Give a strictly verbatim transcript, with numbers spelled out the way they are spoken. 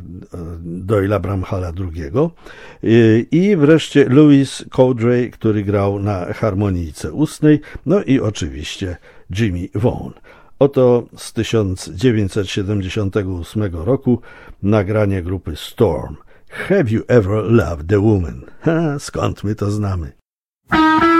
Doyle'a Bramhalla drugiego i wreszcie Louis Cowdery, który grał na harmonijce ustnej, no i oczywiście Jimmy Vaughan. Oto z tysiąc dziewięćset siedemdziesiątego ósmego roku nagranie grupy Storm. Have you ever loved a woman? Ha, skąd my to znamy?